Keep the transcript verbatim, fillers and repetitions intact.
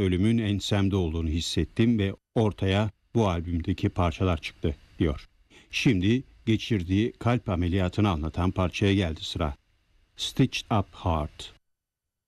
ölümün ensemde olduğunu hissettim ve ortaya bu albümdeki parçalar çıktı, diyor. Şimdi geçirdiği kalp ameliyatını anlatan parçaya geldi sıra. Stitched Up Heart.